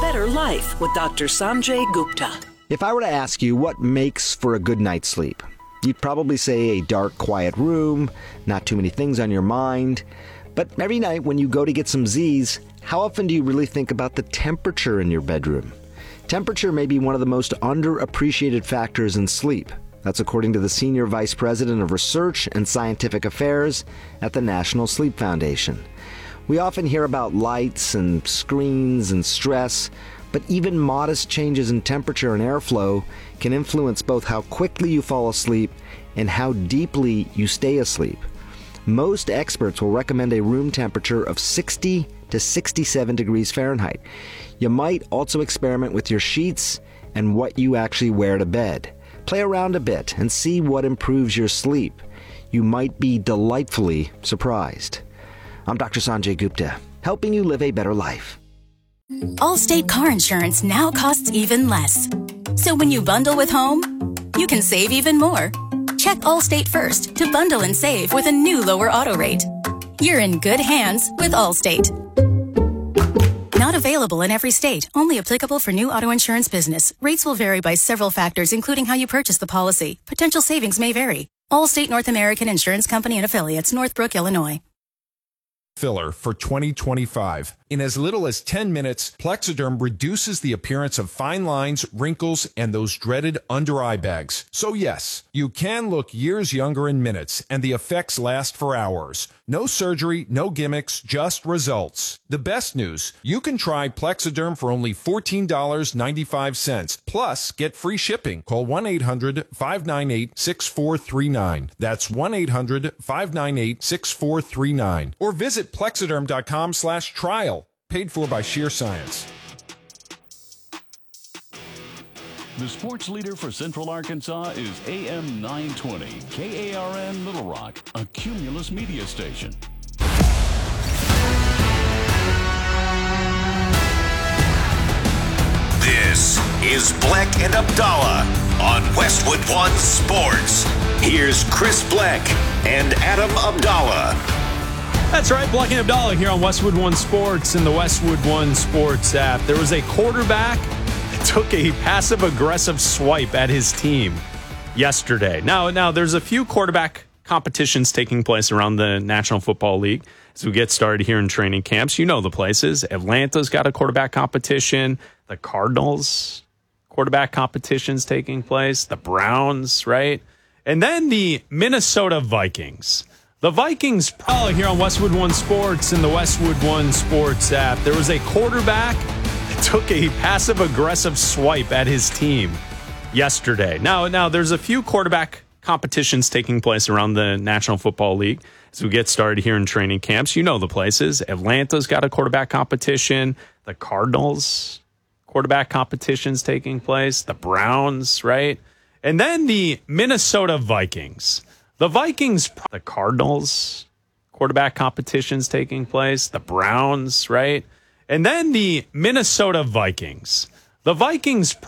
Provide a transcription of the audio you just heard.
better life with Dr. Sanjay Gupta. If I were to ask you what makes for a good night's sleep, you'd probably say a dark, quiet room, not too many things on your mind. But every night when you go to get some Z's, how often do you really think about the temperature in your bedroom? Temperature may be one of the most underappreciated factors in sleep. That's according to the Senior Vice President of Research and Scientific Affairs at the National Sleep Foundation. We often hear about lights and screens and stress, but even modest changes in temperature and airflow can influence both how quickly you fall asleep and how deeply you stay asleep. Most experts will recommend a room temperature of 60 to 67 degrees Fahrenheit. You might also experiment with your sheets and what you actually wear to bed. Play around a bit and see what improves your sleep. You might be delightfully surprised. I'm Dr. Sanjay Gupta, helping you live a better life. Allstate car insurance now costs even less. So when you bundle with home, you can save even more. Check Allstate first to bundle and save with a new lower auto rate. You're in good hands with Allstate. Not available in every state. Only applicable for new auto insurance business. Rates will vary by several factors, including how you purchase the policy. Potential savings may vary. Allstate North American Insurance Company and Affiliates, Northbrook, Illinois. Filler for 2025. In as little as 10 minutes, Plexiderm reduces the appearance of fine lines, wrinkles, and those dreaded under-eye bags. So yes, you can look years younger in minutes, and the effects last for hours. No surgery, no gimmicks, just results. The best news, you can try Plexiderm for only $14.95, plus get free shipping. Call 1-800-598-6439. That's 1-800-598-6439. Or visit Plexiderm.com/trial. Paid for by Sheer Science. The sports leader for Central Arkansas is AM 920, KARN Little Rock, a Cumulus media station. This is Bleck and Abdallah on Westwood One Sports. Here's Chris Bleck and Adam Abdallah. That's right, Bleck and Abdallah here on Westwood One Sports and the Westwood One Sports app. There was a quarterback that took a passive-aggressive swipe at his team yesterday. Now, there's a few quarterback competitions taking place around the National Football League as we get started here in training camps. You know the places. Atlanta's got a quarterback competition. The Cardinals quarterback competition's taking place. The Browns, right? And then the Minnesota Vikings. The Vikings, here on Westwood One Sports and the Westwood One Sports app. There was a quarterback that took a passive-aggressive swipe at his team yesterday. Now, there's a few quarterback competitions taking place around the National Football League as we get started here in training camps. You know the places. Atlanta's got a quarterback competition. The Cardinals quarterback competition's taking place. The Browns, right? And then the Minnesota Vikings. The Vikings, the Cardinals quarterback competition's taking place. The Browns, right? And then the Minnesota Vikings. The Vikings